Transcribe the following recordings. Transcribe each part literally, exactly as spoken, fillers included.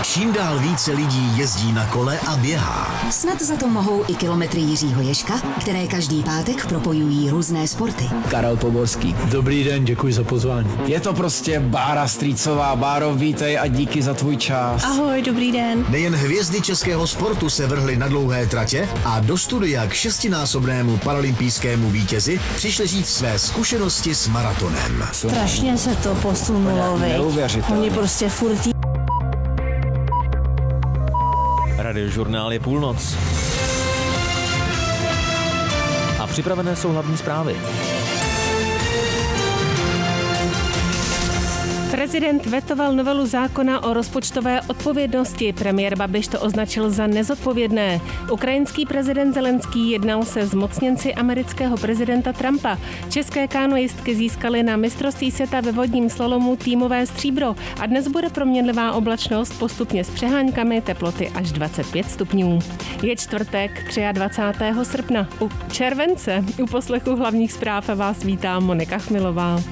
Čím dál více lidí jezdí na kole a běhá. Snad za to mohou i kilometry Jiřího Ježka, které každý pátek propojují různé sporty. Karel Poborský. Dobrý den, děkuji za pozvání. Je to prostě Bára Strýcová. Báro, vítej a díky za tvůj čas. Ahoj, dobrý den. Nejen hvězdy českého sportu se vrhly na dlouhé tratě a do studia k šestinásobnému paralympijskému vítězi přišli říct své zkušenosti s maratonem. Strašně se to posunulo, Neuvěřitelné. Mě prostě furt. Radiožurnál je půlnoc. A připravené jsou hlavní zprávy. Prezident vetoval novelu zákona o rozpočtové odpovědnosti. Premiér Babiš to označil za nezodpovědné. Ukrajinský prezident Zelenský jednal se zmocněnci amerického prezidenta Trumpa. České kanoistky získaly na mistrovství světa ve vodním slalomu týmové stříbro a dnes bude proměnlivá oblačnost postupně s přeháňkami, teploty až dvacet pět stupňů. Je čtvrtek dvacátého třetího srpna. U července u poslechu hlavních zpráv vás vítá Monika Chmilová.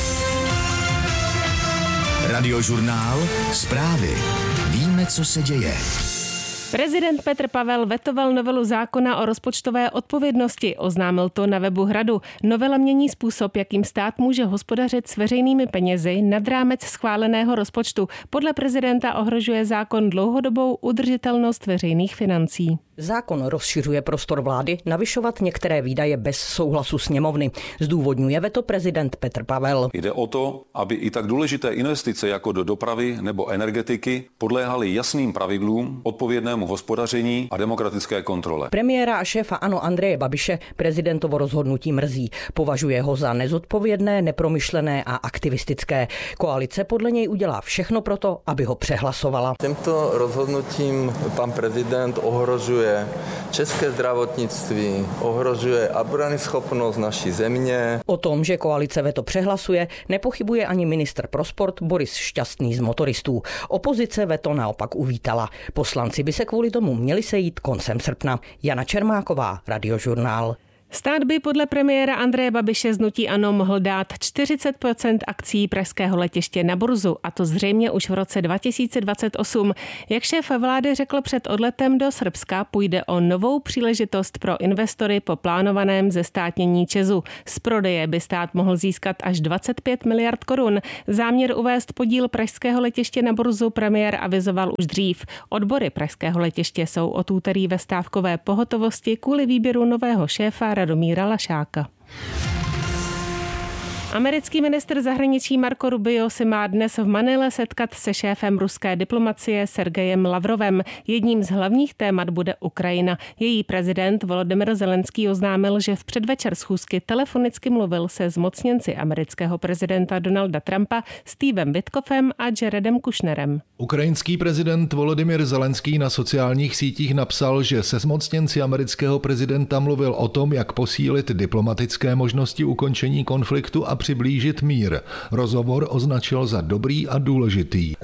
Radiožurnál, zprávy. Víme, co se děje. Prezident Petr Pavel vetoval novelu zákona o rozpočtové odpovědnosti. Oznámil to na webu Hradu. Novela mění způsob, jakým stát může hospodařit s veřejnými penězi nad rámec schváleného rozpočtu. Podle prezidenta ohrožuje zákon dlouhodobou udržitelnost veřejných financí. Zákon rozšiřuje prostor vlády navyšovat některé výdaje bez souhlasu sněmovny. Zdůvodňuje veto prezident Petr Pavel. Jde o to, aby i tak důležité investice jako do dopravy nebo energetiky podléhaly jasným pravidlům, odpovědnému hospodaření a demokratické kontrole. Premiéra a šéfa ANO Andreje Babiše prezidentovo rozhodnutí mrzí. Považuje ho za nezodpovědné, nepromyšlené a aktivistické. Koalice podle něj udělá všechno proto, aby ho přehlasovala. Tímto rozhodnutím pan prezident ohrožuje české zdravotnictví, ohrožuje obranyschopnost naší země. O tom, že koalice veto přehlasuje, nepochybuje ani ministr pro sport Boris Šťastný z Motoristů. Opozice veto naopak uvítala. Poslanci by se kvůli tomu měli sejít koncem srpna. Jana Čermáková, Radiožurnál. Stát by podle premiéra Andreje Babiše z hnutí ANO mohl dát čtyřicet procent akcií pražského letiště na burzu, a to zřejmě už v roce dva tisíce dvacet osm. Jak šéf vlády řekl před odletem do Srbska, půjde o novou příležitost pro investory po plánovaném zestátnění ČEZu. Z prodeje by stát mohl získat až dvacet pět miliard korun. Záměr uvést podíl pražského letiště na burzu premiér avizoval už dřív. Odbory pražského letiště jsou od úterý ve stávkové pohotovosti kvůli výběru nového šéfa Radomíra Lašáka. Americký ministr zahraničí Marco Rubio se má dnes v Manile setkat se šéfem ruské diplomacie Sergejem Lavrovem. Jedním z hlavních témat bude Ukrajina. Její prezident Volodymyr Zelenský oznámil, že v předvečer schůzky telefonicky mluvil se zmocněnci amerického prezidenta Donalda Trumpa, Stevem Witkofem a Jaredem Kushnerem. Ukrajinský prezident Volodymyr Zelenský na sociálních sítích napsal, že se zmocněnci amerického prezidenta mluvil o tom, jak posílit diplomatické možnosti ukončení konfliktu a přiblížit mír. Rozhovor označil za dobrý a důležitý.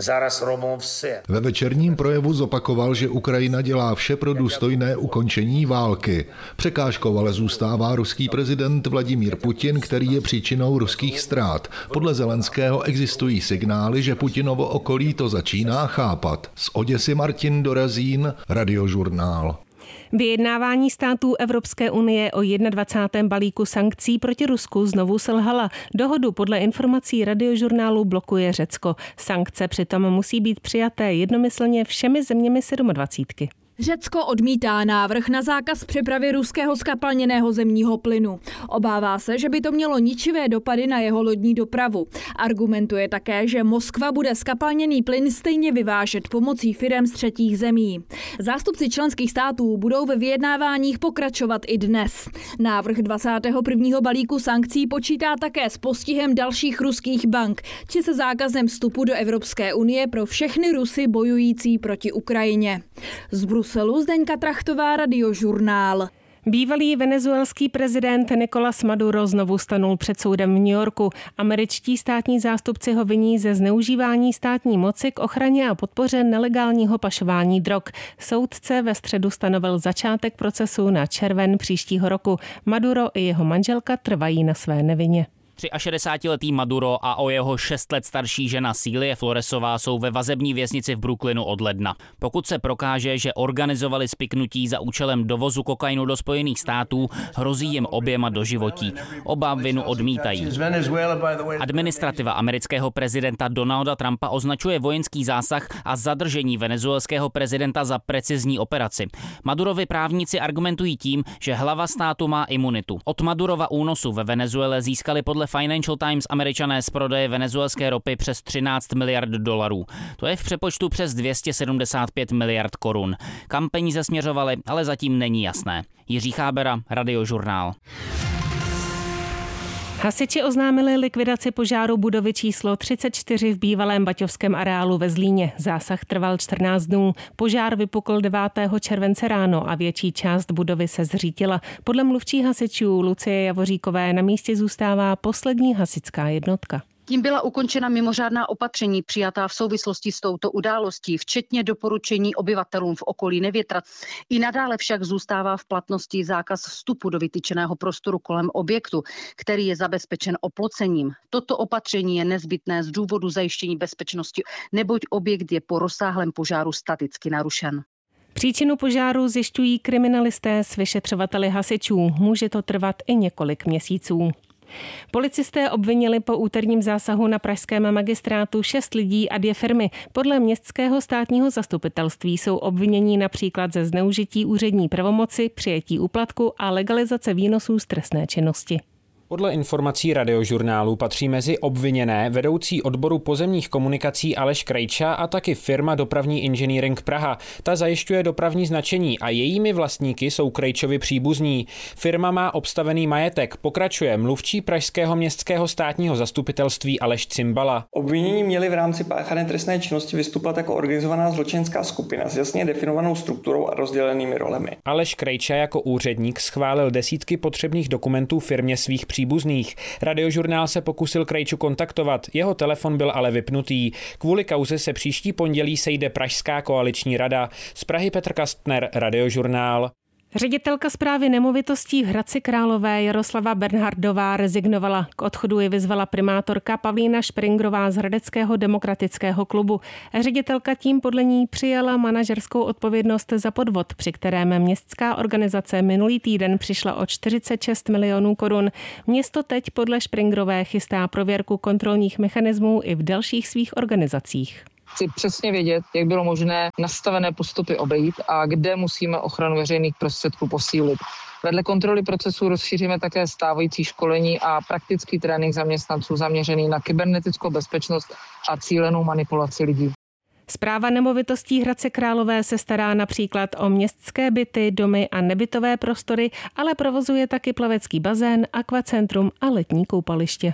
Ve večerním projevu zopakoval, že Ukrajina dělá vše pro důstojné ukončení války. Překážkou ale zůstává ruský prezident Vladimír Putin, který je příčinou ruských ztrát. Podle Zelenského existují signály, že Putinovo okolí to začíná chápat. Z Oděsy Martin Dorazín, Radiožurnál. Vyjednávání států Evropské unie o dvacátém prvním balíku sankcí proti Rusku znovu selhala. Dohodu podle informací Radiožurnálu blokuje Řecko. Sankce přitom musí být přijaté jednomyslně všemi zeměmi sedmadvacítky. Řecko odmítá návrh na zákaz přepravy ruského zkapalněného zemního plynu. Obává se, že by to mělo ničivé dopady na jeho lodní dopravu. Argumentuje také, že Moskva bude zkapalněný plyn stejně vyvážet pomocí firem z třetích zemí. Zástupci členských států budou ve vyjednáváních pokračovat i dnes. Návrh dvacátého prvního balíku sankcí počítá také s postihem dalších ruských bank či se zákazem vstupu do Evropské unie pro všechny Rusy bojující proti Ukrajině. Z Bruselu Zdeňka Trachtová, Radiožurnál. Bývalý venezuelský prezident Nicolás Maduro znovu stanul před soudem v New Yorku. Američtí státní zástupci ho viní ze zneužívání státní moci k ochraně a podpoře nelegálního pašování drog. Soudce ve středu stanovil začátek procesu na červen příštího roku. Maduro i jeho manželka trvají na své nevině. šedesátiletý Maduro a o jeho šest let starší žena Celia Floresová jsou ve vazební věznici v Brooklynu od ledna. Pokud se prokáže, že organizovali spiknutí za účelem dovozu kokainu do Spojených států, hrozí jim oběma doživotí. Oba vinu odmítají. Administrativa amerického prezidenta Donalda Trumpa označuje vojenský zásah a zadržení venezuelského prezidenta za precizní operaci. Madurovi právníci argumentují tím, že hlava státu má imunitu. Od Madurova únosu ve Venezuele získali podle Financial Times Američané z prodeje venezuelské ropy přes třináct miliard dolarů. To je v přepočtu přes dvě stě sedmdesát pět miliard korun. Kam peníze směřovaly, ale zatím není jasné. Jiří Chábera, Radiožurnál. Hasiči oznámili likvidaci požáru budovy číslo třicet čtyři v bývalém baťovském areálu ve Zlíně. Zásah trval čtrnáct dnů. Požár vypukl devátého července ráno a větší část budovy se zřítila. Podle mluvčí hasičů Lucie Javoříkové na místě zůstává poslední hasičská jednotka. Tím byla ukončena mimořádná opatření přijatá v souvislosti s touto událostí, včetně doporučení obyvatelům v okolí nevětrat. I nadále však zůstává v platnosti zákaz vstupu do vytyčeného prostoru kolem objektu, který je zabezpečen oplocením. Toto opatření je nezbytné z důvodu zajištění bezpečnosti, neboť objekt je po rozsáhlém požáru staticky narušen. Příčinu požáru zjišťují kriminalisté s vyšetřovateli hasičů. Může to trvat i několik měsíců. Policisté obvinili po úterním zásahu na pražském magistrátu šest lidí a dvě firmy. Podle městského státního zastupitelství jsou obvinění například ze zneužití úřední pravomoci, přijetí úplatku a legalizace výnosů z trestné činnosti. Podle informací Radiožurnálu patří mezi obviněné vedoucí odboru pozemních komunikací Aleš Krejča a taky firma Dopravní inženýring Praha. Ta zajišťuje dopravní značení a jejími vlastníky jsou Krejčovi příbuzní. Firma má obstavený majetek, pokračuje mluvčí pražského městského státního zastupitelství Aleš Cimbala. Obvinění měli v rámci páchané trestné činnosti vystupovat jako organizovaná zločinecká skupina s jasně definovanou strukturou a rozdělenými rolemi. Aleš Krejča jako úředník schválil desítky potřebných dokumentů firmě svých příbuzných. Radiožurnál se pokusil Krejču kontaktovat, jeho telefon byl ale vypnutý. Kvůli kauze se příští pondělí sejde Pražská koaliční rada. Z Prahy Petr Kastner, Radiožurnál. Ředitelka správy nemovitostí v Hradci Králové Jaroslava Bernhardová rezignovala. K odchodu ji vyzvala primátorka Pavlína Špringrová z Hradeckého demokratického klubu. Ředitelka tím podle ní přijala manažerskou odpovědnost za podvod, při kterém městská organizace minulý týden přišla o čtyřicet šest milionů korun. Město teď podle Špringrové chystá prověrku kontrolních mechanismů i v dalších svých organizacích. Chci přesně vědět, jak bylo možné nastavené postupy obejít a kde musíme ochranu veřejných prostředků posílit. Vedle kontroly procesů rozšíříme také stávající školení a praktický trénink zaměstnanců zaměřený na kybernetickou bezpečnost a cílenou manipulaci lidí. Správa nemovitostí Hradce Králové se stará například o městské byty, domy a nebytové prostory, ale provozuje taky plavecký bazén, akvacentrum a letní koupaliště.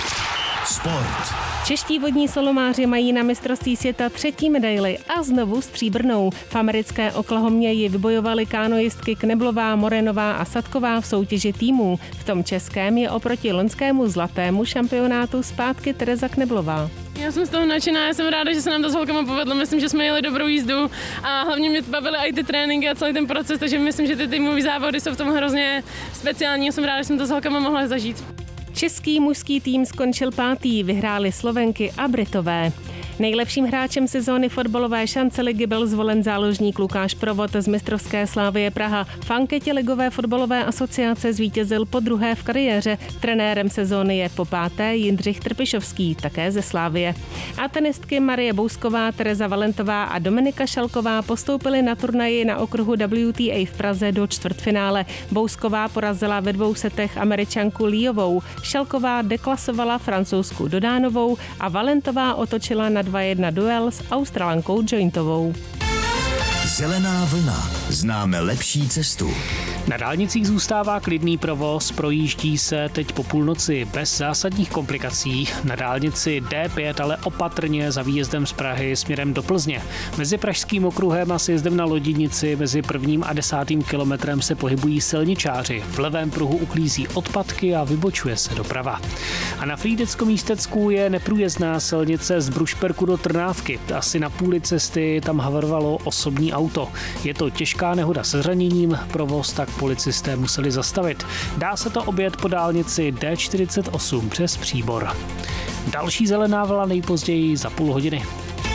Sport. Čeští vodní slalomáři mají na mistrovství světa třetí medaili a znovu stříbrnou. V americké Oklahomě ji vybojovali kánoistky Kneblová, Morenová a Sadková v soutěži týmů. V tom českém je oproti loňskému zlatému šampionátu zpátky Tereza Kneblová. Já jsem z toho nadšená, já jsem ráda, že se nám to s holkama povedlo. Myslím, že jsme jeli dobrou jízdu a hlavně mě bavily i ty tréninky a celý ten proces, takže myslím, že ty týmové závody jsou v tom hrozně speciální. Já jsem ráda, že jsem to s holkama mohla zažít. Český mužský tým skončil pátý, vyhráli Slovenky a Britové. Nejlepším hráčem sezóny fotbalové šance ligy byl zvolen záložník Lukáš Provod z mistrovské Slavie Praha. V anketě Ligové fotbalové asociace zvítězil po druhé v kariéře. Trenérem sezóny je po páté Jindřich Trpišovský, také ze Slavie. A tenistky Marie Bousková, Tereza Valentová a Dominika Šalková postoupily na turnaji na okruhu W T A v Praze do čtvrtfinále. Bousková porazila ve dvou setech Američanku Líovou. Šalková deklasovala Francouzsku Dodánovou a Valentová otočila na dva jedna duel s Australankou Jointovou. Zelená vlna. Známe lepší cestu. Na dálnicích zůstává klidný provoz, projíždí se teď po půlnoci bez zásadních komplikací. Na dálnici D pět ale opatrně za výjezdem z Prahy směrem do Plzně. Mezi pražským okruhem a sjezdem na Loděnici mezi prvním a desátým kilometrem se pohybují silničáři. V levém pruhu uklízí odpadky a vybočuje se doprava. A na Frýdecko-Místecku je neprůjezdná silnice z Brušperku do Trnávky. Asi na půli cesty tam havarovalo osobní auto. Je to těžká nehoda se zraněním, provoz tak policisté museli zastavit. Dá se to objet po dálnici D čtyřicet osm přes Příbor. Další zelená vlna nejpozději za půl hodiny.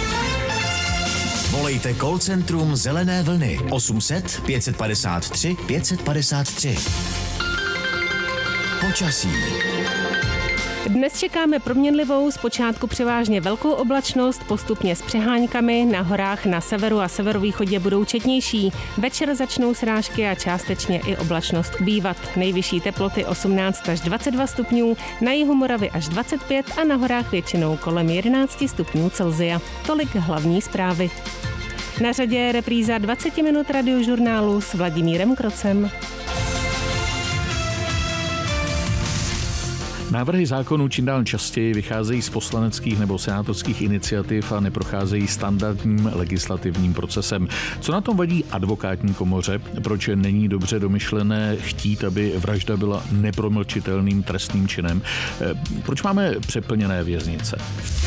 Volejte call centrum Zelené vlny osm set pět padesát tři pět padesát tři. Počasí. Dnes čekáme proměnlivou, zpočátku převážně velkou oblačnost, postupně s přeháňkami, na horách na severu a severovýchodě budou četnější. Večer začnou srážky a částečně i oblačnost ubývat. Nejvyšší teploty osmnáct až dvacet dva stupňů, na jihu Moravy až dvacet pět a na horách většinou kolem jedenáct stupňů Celsia. Tolik hlavní zprávy. Na řadě je repríza dvacet minut radiožurnálu s Vladimírem Krocem. Návrhy zákonů čím dál častěji vycházejí z poslaneckých nebo senátorských iniciativ a neprocházejí standardním legislativním procesem. Co na tom vadí advokátní komoře? Proč není dobře domyšlené chtít, aby vražda byla nepromlčitelným trestným činem? Proč máme přeplněné věznice?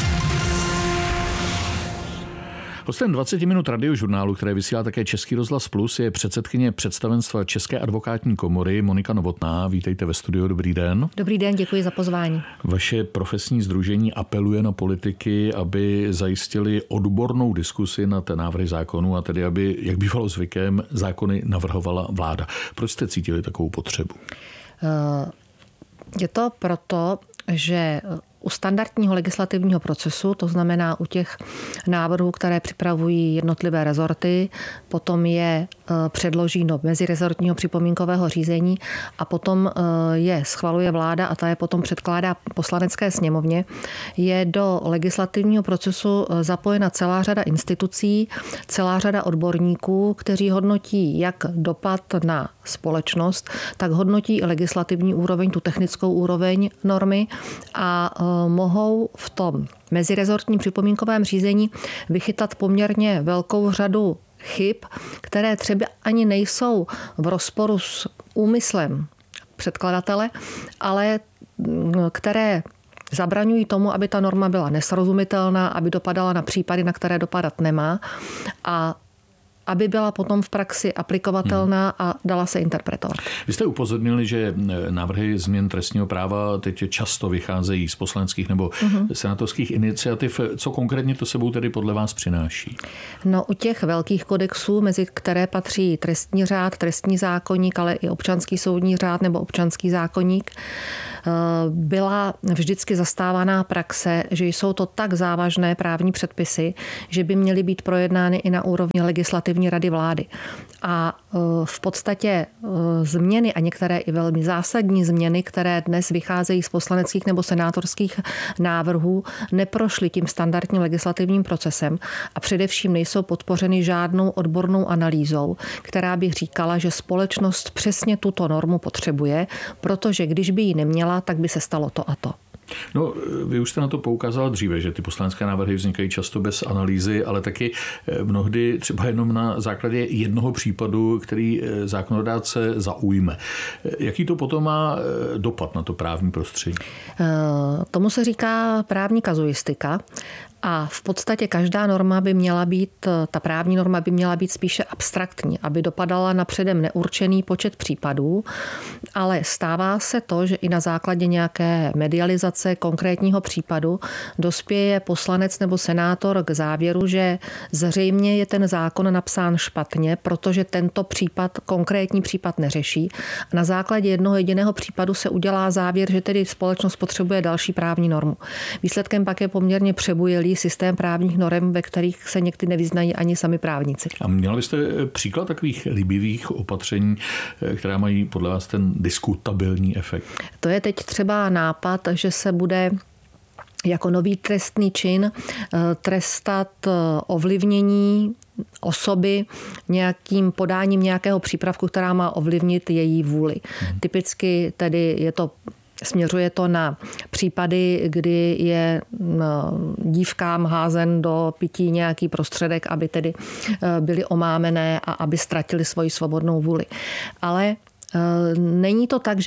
Hostem dvacet minut radiožurnálu, které vysílá také Český rozhlas Plus, je předsedkyně představenstva České advokátní komory Monika Novotná. Vítejte ve studiu, dobrý den. Dobrý den, děkuji za pozvání. Vaše profesní sdružení apeluje na politiky, aby zajistili odbornou diskusi na té návrhy zákonů a tedy, aby, jak bývalo zvykem, zákony navrhovala vláda. Proč jste cítili takovou potřebu? Je to proto, že u standardního legislativního procesu, to znamená u těch návrhů, které připravují jednotlivé rezorty, potom je předloží do mezirezortního připomínkového řízení a potom je schvaluje vláda a ta je potom předkládá Poslanecké sněmovně, je do legislativního procesu zapojena celá řada institucí, celá řada odborníků, kteří hodnotí jak dopad na společnost, tak hodnotí i legislativní úroveň, tu technickou úroveň normy a mohou v tom mezirezortním připomínkovém řízení vychytat poměrně velkou řadu chyb, které třeba ani nejsou v rozporu s úmyslem předkladatele, ale které zabraňují tomu, aby ta norma byla nesrozumitelná, aby dopadala na případy, na které dopadat nemá a aby byla potom v praxi aplikovatelná a dala se interpretovat. Vy jste upozornili, že návrhy změn trestního práva teď často vycházejí z poslaneckých nebo uh-huh. senátorských iniciativ. Co konkrétně to sebou tedy podle vás přináší? No, u těch velkých kodexů, mezi které patří trestní řád, trestní zákoník, ale i občanský soudní řád nebo občanský zákoník, byla vždycky zastávaná praxe, že jsou to tak závažné právní předpisy, že by měly být projednány i na úrovni legislativní rady vlády. A v podstatě změny a některé i velmi zásadní změny, které dnes vycházejí z poslaneckých nebo senátorských návrhů, neprošly tím standardním legislativním procesem a především nejsou podpořeny žádnou odbornou analýzou, která by říkala, že společnost přesně tuto normu potřebuje, protože když by ji neměla, tak by se stalo to a to. No, vy už jste na to poukázala dříve, že ty poslanecké návrhy vznikají často bez analýzy, ale taky mnohdy třeba jenom na základě jednoho případu, který zákonodárce zaujme. Jaký to potom má dopad na to právní prostředí? Tomu se říká právní kazuistika. A v podstatě každá norma by měla být, ta právní norma by měla být spíše abstraktní, aby dopadala na předem neurčený počet případů, ale stává se to, že i na základě nějaké medializace konkrétního případu dospěje poslanec nebo senátor k závěru, že zřejmě je ten zákon napsán špatně, protože tento případ, konkrétní případ neřeší. Na základě jednoho jediného případu se udělá závěr, že tedy společnost potřebuje další právní normu. Výsledkem pak je poměrně přebujelý systém právních norem, ve kterých se někdy nevyznají ani sami právníci. A měla byste příklad takových líbivých opatření, která mají podle vás ten diskutabilní efekt? To je teď třeba nápad, že se bude jako nový trestný čin trestat ovlivnění osoby nějakým podáním nějakého přípravku, která má ovlivnit její vůli. Hmm. Typicky tedy je to Směřuje to na případy, kdy je dívkám házen do pití nějaký prostředek, aby tedy byly omámené a aby ztratili svoji svobodnou vůli. Ale není to tak, že by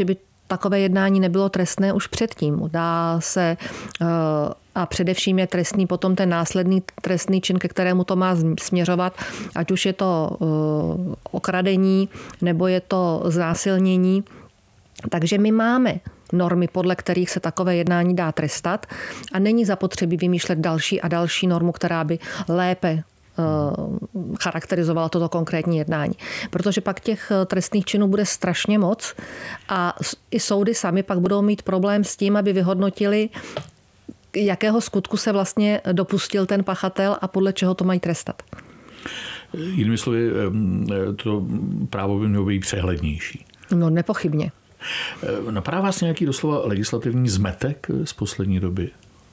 takové jednání nebylo trestné už předtím. Dá se a především je trestný potom ten následný trestný čin, ke kterému to má směřovat, ať už je to okradení nebo je to znásilnění. Takže my máme normy, podle kterých se takové jednání dá trestat a není zapotřebí vymýšlet další a další normu, která by lépe charakterizovala toto konkrétní jednání. Protože pak těch trestných činů bude strašně moc a i soudy sami pak budou mít problém s tím, aby vyhodnotili, jakého skutku se vlastně dopustil ten pachatel a podle čeho to mají trestat. Jinými slovy, to právo by mělo být přehlednější. No nepochybně. Napadá vás nějaký doslova legislativní zmetek z poslední doby?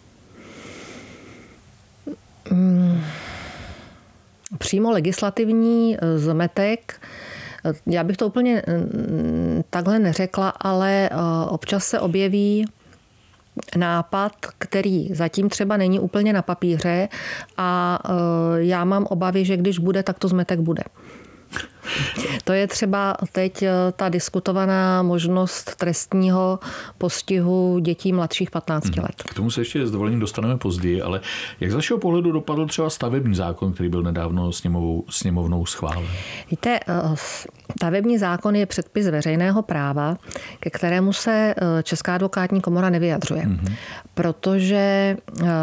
Hmm. Přímo legislativní zmetek, já bych to úplně takhle neřekla, ale občas se objeví nápad, který zatím třeba není úplně na papíře a já mám obavy, že když bude, tak to zmetek bude. To je třeba teď ta diskutovaná možnost trestního postihu dětí mladších patnácti let. K tomu se ještě s dovolením dostaneme později, ale jak z vašeho pohledu dopadl třeba stavební zákon, který byl nedávno sněmovou, sněmovnou schválen? Víte, stavební zákon je předpis veřejného práva, ke kterému se Česká advokátní komora nevyjadřuje, mm-hmm. protože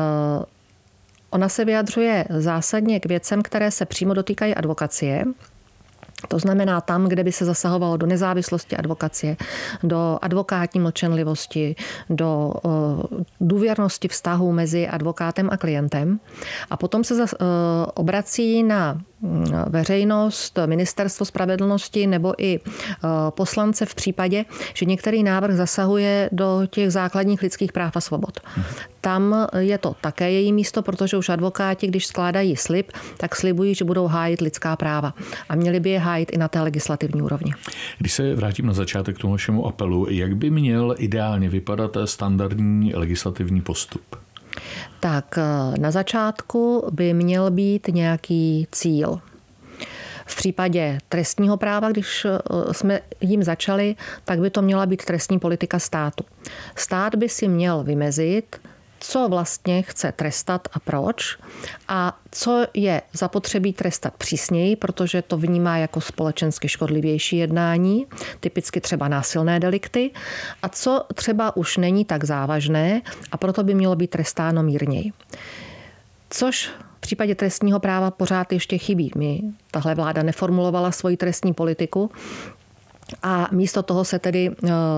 ona se vyjadřuje zásadně k věcem, které se přímo dotýkají advokacie. To znamená tam, kde by se zasahovalo do nezávislosti advokacie, do advokátní mlčenlivosti, do důvěrnosti vztahu mezi advokátem a klientem. A potom se obrací na veřejnost, ministerstvo spravedlnosti nebo i poslance v případě, že některý návrh zasahuje do těch základních lidských práv a svobod. Tam je to také její místo, protože už advokáti, když skládají slib, tak slibují, že budou hájit lidská práva. A měli by je hájit i na té legislativní úrovni. Když se vrátím na začátek k tomu vašemu apelu, jak by měl ideálně vypadat standardní legislativní postup? Tak na začátku by měl být nějaký cíl. V případě trestního práva, když jsme jim začali, tak by to měla být trestní politika státu. Stát by si měl vymezit, co vlastně chce trestat a proč a co je zapotřebí trestat přísněji, protože to vnímá jako společensky škodlivější jednání, typicky třeba násilné delikty, a co třeba už není tak závažné a proto by mělo být trestáno mírněji. Což v případě trestního práva pořád ještě chybí. My, tahle vláda neformulovala svoji trestní politiku, a místo toho se tedy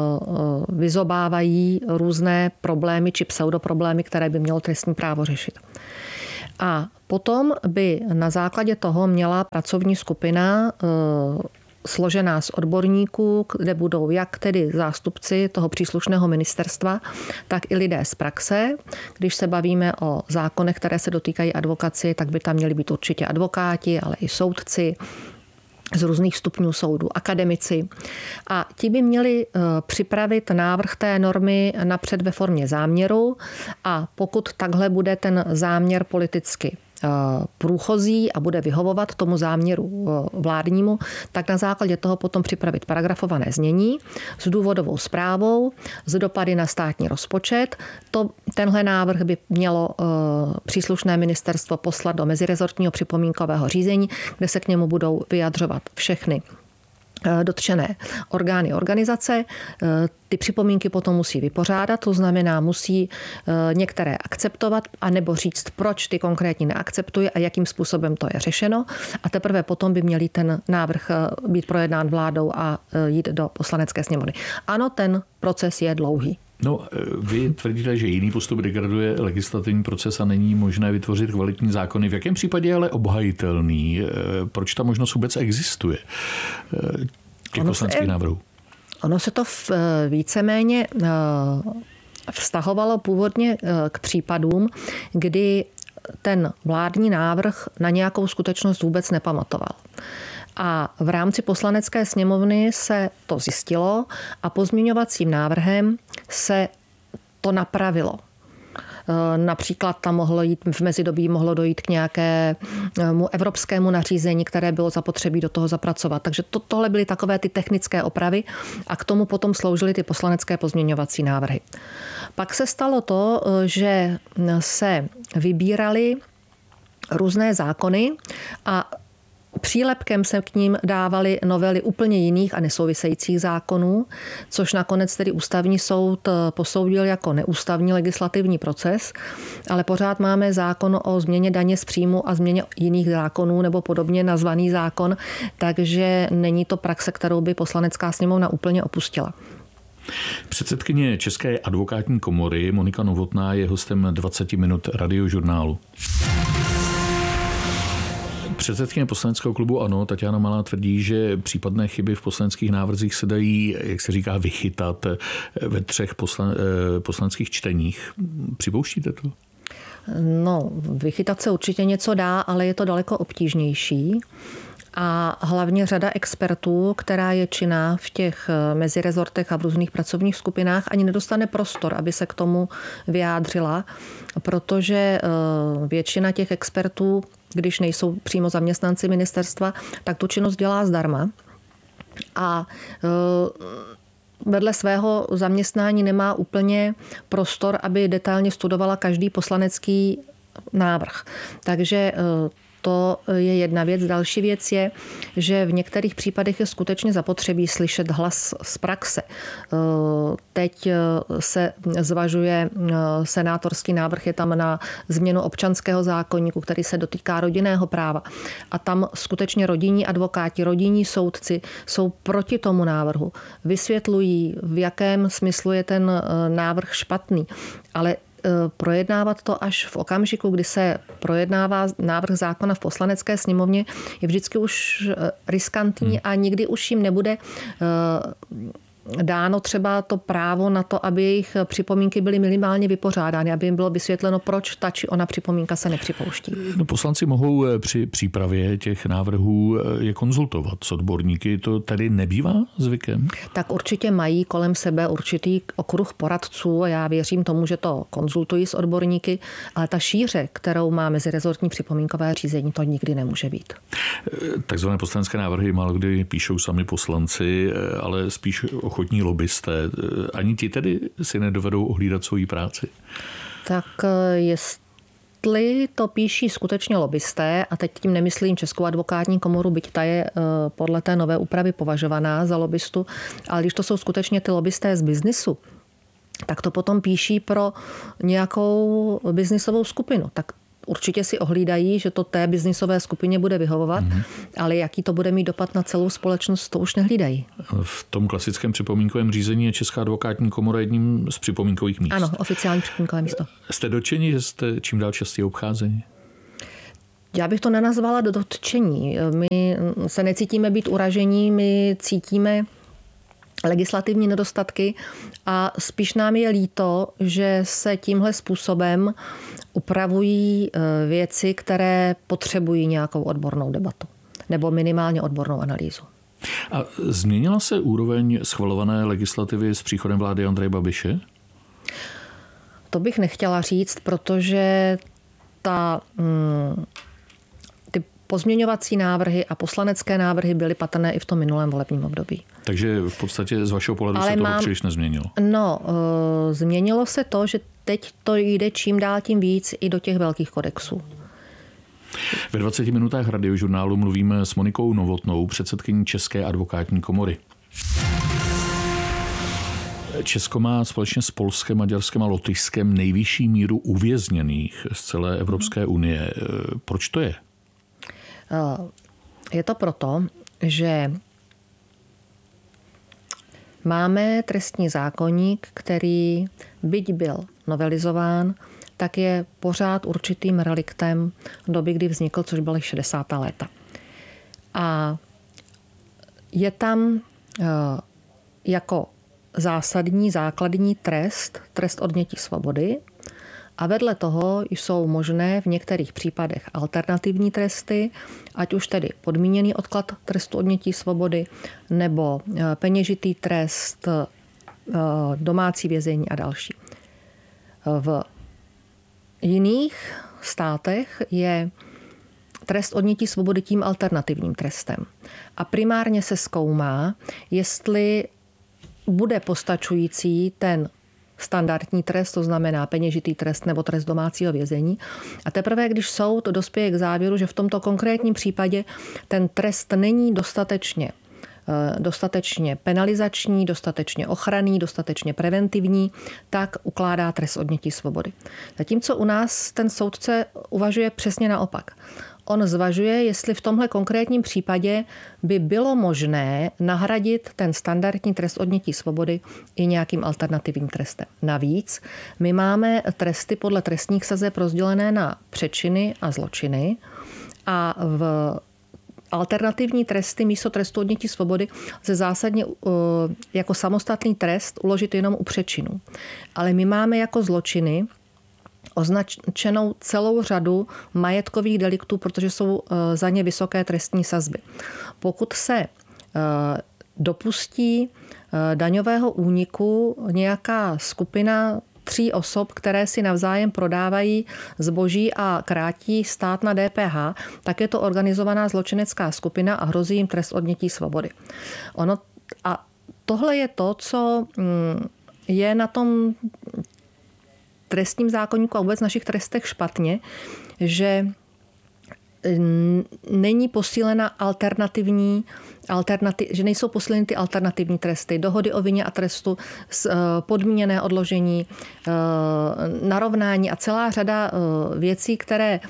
vyzobávají různé problémy či pseudoproblémy, které by mělo trestní právo řešit. A potom by na základě toho měla pracovní skupina složená z odborníků, kde budou jak tedy zástupci toho příslušného ministerstva, tak i lidé z praxe. Když se bavíme o zákonech, které se dotýkají advokacie, tak by tam měli být určitě advokáti, ale i soudci, z různých stupňů soudu, akademici. A ti by měli připravit návrh té normy napřed ve formě záměru a pokud takhle bude ten záměr politicky průchozí a bude vyhovovat tomu záměru vládnímu, tak na základě toho potom připravit paragrafované znění s důvodovou zprávou, s dopady na státní rozpočet. To, tenhle návrh by mělo příslušné ministerstvo poslat do mezirezortního připomínkového řízení, kde se k němu budou vyjadřovat všechny dotčené orgány organizace. Ty připomínky potom musí vypořádat, to znamená musí některé akceptovat a nebo říct, proč ty konkrétní neakceptuje a jakým způsobem to je řešeno. A teprve potom by měl ten návrh být projednán vládou a jít do poslanecké sněmovny. Ano, ten proces je dlouhý. No, vy tvrdíte, že jiný postup degraduje legislativní proces a není možné vytvořit kvalitní zákony. V jakém případě je ale obhajitelný? Proč ta možnost vůbec existuje těch poslaneckých návrhů? Ono se to v, víceméně vztahovalo původně k případům, kdy ten vládní návrh na nějakou skutečnost vůbec nepamatoval. A v rámci poslanecké sněmovny se to zjistilo a pozměňovacím návrhem se to napravilo. Například tam mohlo jít, v mezidobí mohlo dojít k nějakému evropskému nařízení, které bylo zapotřebí do toho zapracovat. Takže to, tohle byly takové ty technické opravy a k tomu potom sloužily ty poslanecké pozměňovací návrhy. Pak se stalo to, že se vybíraly různé zákony a přílepkem se k ním dávaly novely úplně jiných a nesouvisejících zákonů, což nakonec tedy ústavní soud posoudil jako neústavní legislativní proces, ale pořád máme zákon o změně daně z příjmu a změně jiných zákonů nebo podobně nazvaný zákon, takže není to praxe, kterou by Poslanecká sněmovna úplně opustila. Předsedkyně České advokátní komory Monika Novotná je hostem dvacet minut Radiožurnálu. Předsedkyně poslaneckého klubu ANO Taťána Malá tvrdí, že případné chyby v poslaneckých návrzích se dají, jak se říká, vychytat ve třech poslan, poslaneckých čteních. Připouštíte to? No, vychytat se určitě něco dá, ale je to daleko obtížnější. A hlavně řada expertů, která je činná v těch mezirezortech a v různých pracovních skupinách, ani nedostane prostor, aby se k tomu vyjádřila, protože většina těch expertů, když nejsou přímo zaměstnanci ministerstva, tak tu činnost dělá zdarma. A vedle svého zaměstnání nemá úplně prostor, aby detailně studovala každý poslanecký návrh. Takže to je jedna věc. Další věc je, že v některých případech je skutečně zapotřebí slyšet hlas z praxe. Teď se zvažuje senátorský návrh, je tam na změnu občanského zákoníku, který se dotýká rodinného práva. A tam skutečně rodinní advokáti, rodinní soudci jsou proti tomu návrhu. Vysvětlují, v jakém smyslu je ten návrh špatný. Ale projednávat to až v okamžiku, kdy se projednává návrh zákona v Poslanecké sněmovně, je vždycky už riskantní hmm. a nikdy už jim nebude dáno třeba to právo na to, aby jejich připomínky byly minimálně vypořádány, aby jim bylo vysvětleno, proč ta či ona připomínka se nepřipouští. No, poslanci mohou při přípravě těch návrhů je konzultovat s odborníky. To tady nebývá zvykem? Tak určitě mají kolem sebe určitý okruh poradců a já věřím tomu, že to konzultují s odborníky, ale ta šíře, kterou má mezirezortní připomínkové řízení, to nikdy nemůže být. Takzvané poslanecké návrhy málo kdy píšou sami poslanci, ale spíš ochotní lobbysté. Ani ti tedy si nedovedou ohlídat svoji práci? Tak jestli to píší skutečně lobbysté, a teď tím nemyslím Českou advokátní komoru, byť ta je podle té nové úpravy považovaná za lobbystu, ale když to jsou skutečně ty lobbysté z biznisu, tak to potom píší pro nějakou biznisovou skupinu. Tak určitě si ohlídají, že to té biznisové skupině bude vyhovovat, mm-hmm. ale jaký to bude mít dopad na celou společnost, to už nehlídají. V tom klasickém připomínkovém řízení je Česká advokátní komora jedním z připomínkových míst. Ano, oficiální připomínkové místo. Jste dotčeni, že jste čím dál častěji obcházeni? Já bych to nenazvala do dotčení. My se necítíme být uražení, my cítíme legislativní nedostatky a spíš nám je líto, že se tímhle způsobem upravují věci, které potřebují nějakou odbornou debatu nebo minimálně odbornou analýzu. A změnila se úroveň schvalované legislativy s příchodem vlády Andreje Babiše? To bych nechtěla říct, protože ta... Hmm, pozměňovací návrhy a poslanecké návrhy byly patrné i v tom minulém volebním období. Takže v podstatě z vašeho pohledu Ale se to mám... příliš nezměnilo? No, e, změnilo se to, že teď to jde čím dál tím víc i do těch velkých kodexů. Ve dvaceti minutách Radiožurnálu mluvíme s Monikou Novotnou, předsedkyní České advokátní komory. Česko má společně s Polskem, Maďarskem a Lotyšskem nejvyšší míru uvězněných z celé Evropské unie. Proč to je? Je to proto, že máme trestní zákoník, který byť byl novelizován, tak je pořád určitým reliktem doby, kdy vznikl, což byly šedesátá léta. A je tam jako zásadní, základní trest, trest odnětí svobody, a vedle toho jsou možné v některých případech alternativní tresty, ať už tedy podmíněný odklad trestu odnětí svobody, nebo peněžitý trest, domácí vězení a další. V jiných státech je trest odnětí svobody tím alternativním trestem. A primárně se zkoumá, jestli bude postačující ten standardní trest, to znamená peněžitý trest nebo trest domácího vězení. A teprve, když soud dospěje k závěru, že v tomto konkrétním případě ten trest není dostatečně dostatečně penalizační, dostatečně ochranný, dostatečně preventivní, tak ukládá trest odnětí svobody. Zatímco u nás ten soudce uvažuje přesně naopak. On zvažuje, jestli v tomhle konkrétním případě by bylo možné nahradit ten standardní trest odnětí svobody i nějakým alternativním trestem. Navíc my máme tresty podle trestních sazeb rozdělené na přečiny a zločiny a v alternativní tresty místo trestu odnětí svobody lze zásadně jako samostatný trest uložit jenom u přečinů. Ale my máme jako zločiny označenou celou řadu majetkových deliktů, protože jsou za ně vysoké trestní sazby. Pokud se dopustí daňového úniku nějaká skupina tří osob, které si navzájem prodávají zboží a krátí stát na D P H, tak je to organizovaná zločinecká skupina a hrozí jim trest odnětí svobody. Ono, a tohle je to, co je na tom trestním zákoníku a vůbec našich trestech špatně, že není posílena alternativní, alternativ, že nejsou posíleny ty alternativní tresty, dohody o vině a trestu, podmíněné odložení, narovnání a celá řada věcí, které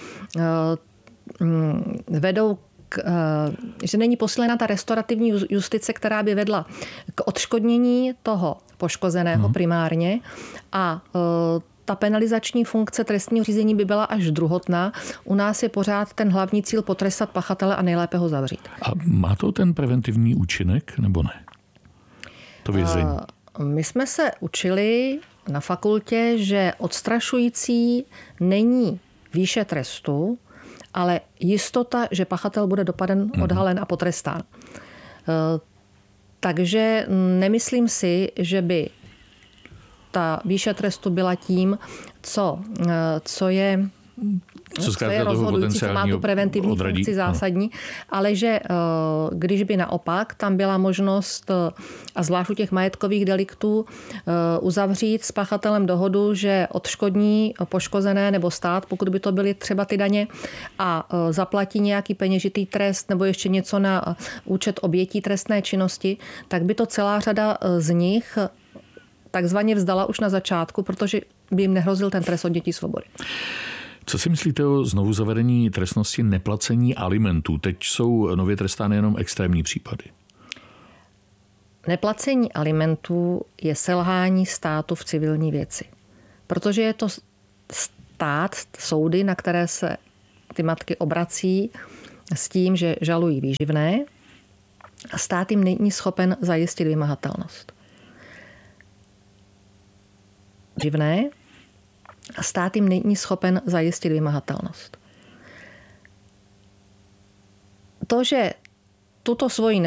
vedou k, že není posílena ta restaurativní justice, která by vedla k odškodnění toho poškozeného hmm. primárně a ta penalizační funkce trestního řízení by byla až druhotná. U nás je pořád ten hlavní cíl potrestat pachatele a nejlépe ho zavřít. A má to ten preventivní účinek nebo ne? To vězení. My jsme se učili na fakultě, že odstrašující není výše trestu, ale jistota, že pachatel bude dopaden, odhalen a potrestán. Takže nemyslím si, že by ta výše trestu byla tím, co, co je, co co je rozhodující, co má tu preventivní odradí. funkci zásadní, no. Ale že když by naopak tam byla možnost, a zvlášť u těch majetkových deliktů, uzavřít s pachatelem dohodu, že odškodní poškozené nebo stát, pokud by to byly třeba ty daně, a zaplatí nějaký peněžitý trest nebo ještě něco na účet obětí trestné činnosti, tak by to celá řada z nich takzvaně vzdala už na začátku, protože by jim nehrozil ten trest odnětí svobody. Co si myslíte o znovu zavedení trestnosti neplacení alimentů? Teď jsou nově trestány jenom extrémní případy. Neplacení alimentů je selhání státu v civilní věci. Protože je to stát, soudy, na které se ty matky obrací s tím, že žalují výživné, a stát jim není schopen zajistit vymahatelnost. Živné a stát jim není schopen zajistit vymahatelnost. To, že tuto svoji